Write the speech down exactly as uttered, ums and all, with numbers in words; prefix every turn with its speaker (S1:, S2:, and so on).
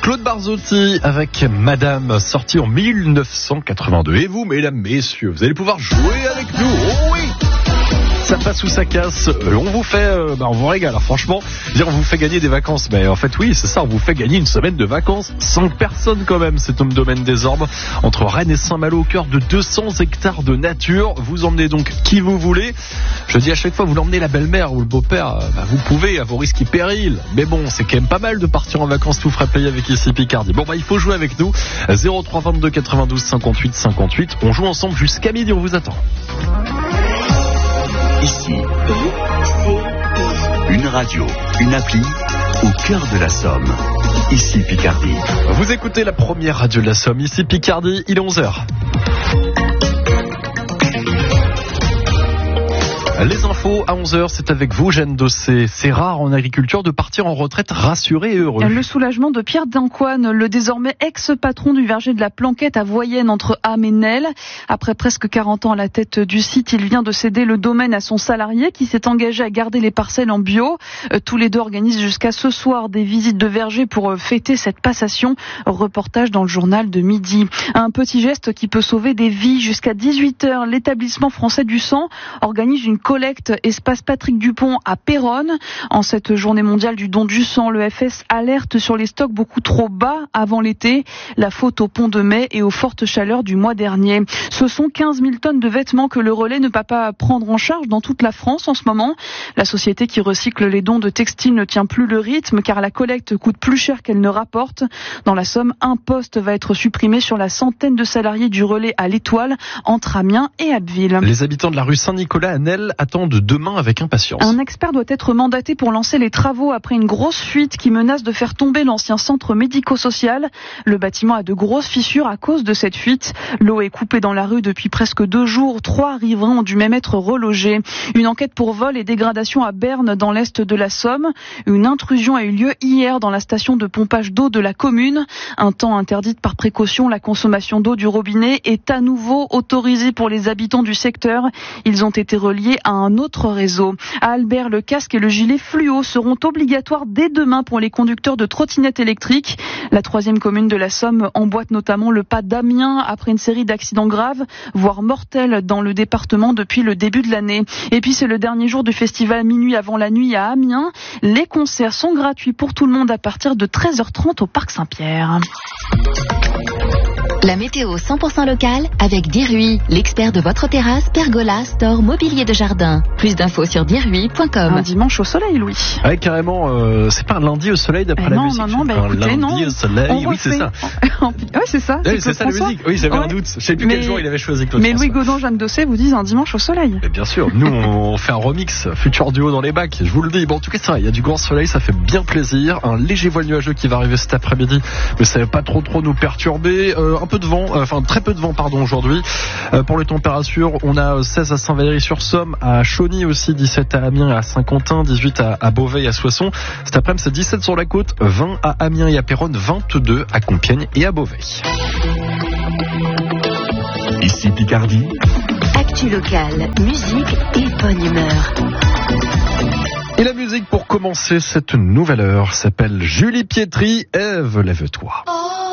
S1: Claude Barzotti avec Madame, sorti en mille neuf cent quatre-vingt-deux. Et vous, mesdames, messieurs, vous allez pouvoir jouer avec nous. Oh oui! Ça passe ou ça casse, on vous fait, euh, bah on vous régale, alors franchement, dire on vous fait gagner des vacances, mais en fait oui c'est ça, on vous fait gagner une semaine de vacances, cinq personnes quand même, c'est au domaine des Orbes, entre Rennes et Saint-Malo, au cœur de deux cents hectares de nature, vous emmenez donc qui vous voulez, je dis à chaque fois vous l'emmenez la belle-mère ou le beau-père, bah vous pouvez à vos risques et périls, mais bon c'est quand même pas mal de partir en vacances tout frais payé avec ici Picardie. Bon bah il faut jouer avec nous, zéro trois vingt-deux quatre-vingt-douze cinquante-huit cinquante-huit, on joue ensemble jusqu'à midi, on vous attend.
S2: Ici, une radio, une appli, au cœur de la Somme. Ici Picardie.
S1: Vous écoutez la première radio de la Somme, ici Picardie, il est onze heures. Les infos à onze heures, c'est avec vous, Jeanne Dossé. C'est rare en agriculture de partir en retraite rassuré et heureux.
S3: Le soulagement de Pierre Dincoine, le désormais ex-patron du verger de la Planquette à Voyenne entre Ham et Nesle. Après presque quarante ans à la tête du site, il vient de céder le domaine à son salarié qui s'est engagé à garder les parcelles en bio. Tous les deux organisent jusqu'à ce soir des visites de verger pour fêter cette passation. Reportage dans le journal de midi. Un petit geste qui peut sauver des vies. Jusqu'à dix-huit heures, l'établissement français du sang organise une collecte espace Patrick Dupont à Péronne. En cette journée mondiale du don du sang, le F S alerte sur les stocks beaucoup trop bas avant l'été. La faute au pont de mai et aux fortes chaleurs du mois dernier. Ce sont quinze mille tonnes de vêtements que le relais ne peut pas prendre en charge dans toute la France en ce moment. La société qui recycle les dons de textiles ne tient plus le rythme car la collecte coûte plus cher qu'elle ne rapporte. Dans la Somme, un poste va être supprimé sur la centaine de salariés du relais à l'Étoile entre Amiens et Abbeville.
S1: Les habitants de la rue Saint-Nicolas à Nesle attendent demain avec impatience.
S3: Un expert doit être mandaté pour lancer les travaux après une grosse fuite qui menace de faire tomber l'ancien centre médico-social. Le bâtiment a de grosses fissures à cause de cette fuite. L'eau est coupée dans la rue depuis presque deux jours. Trois riverains ont dû même être relogés. Une enquête pour vol et dégradation à Berne dans l'est de la Somme. Une intrusion a eu lieu hier dans la station de pompage d'eau de la commune. Un temps interdite par précaution, la consommation d'eau du robinet est à nouveau autorisée pour les habitants du secteur. Ils ont été reliés à un autre réseau. À Albert, le casque et le gilet fluo seront obligatoires dès demain pour les conducteurs de trottinettes électriques. La troisième commune de la Somme emboîte notamment le pas d'Amiens après une série d'accidents graves, voire mortels dans le département depuis le début de l'année. Et puis c'est le dernier jour du festival Minuit avant la nuit à Amiens. Les concerts sont gratuits pour tout le monde à partir de treize heures trente au Parc Saint-Pierre.
S4: La météo cent pour cent locale avec Dirui, l'expert de votre terrasse, pergola, store, mobilier de jardin. Plus d'infos sur dirui point com.
S3: Un dimanche au soleil, Louis.
S1: Ouais, carrément, euh, c'est pas un lundi au soleil d'après
S3: eh
S1: la
S3: non,
S1: musique.
S3: Non, non, bah
S1: un
S3: écoutez,
S1: lundi
S3: non.
S1: au soleil,
S3: On
S1: oui, c'est ça.
S3: ouais, c'est ça.
S1: Ouais, c'est ça la musique. Oui, j'avais ouais. un doute. Je sais plus mais, quel jour il avait choisi Claude
S3: Mais
S1: François.
S3: Louis Gaudin, Jeanne Dossé vous disent un dimanche au soleil.
S1: Mais bien sûr, nous on fait un remix, futur duo dans les bacs, je vous le dis. Bon, en tout cas, ça, il y a du grand soleil, ça fait bien plaisir. Un léger voile nuageux qui va arriver cet après-midi, mais ça va pas trop trop nous perturber. Euh, un peu de vent, enfin très peu de vent, pardon, aujourd'hui. Euh, pour les températures, on a seize à Saint-Valery-sur-Somme, à Chauny aussi, dix-sept à Amiens et à Saint-Quentin, dix-huit à, à Beauvais et à Soissons. Cet après-midi, c'est dix-sept sur la côte, vingt à Amiens et à Péronne, vingt-deux à Compiègne et à Beauvais.
S2: Ici Picardie.
S4: Actu locale, musique et bonne humeur.
S1: Et la musique pour commencer cette nouvelle heure s'appelle Julie Pietri. Ève, lève-toi. Oh.